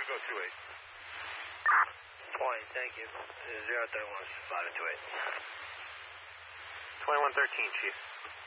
go 28. Point, thank you. 031 528. 2113, Chief.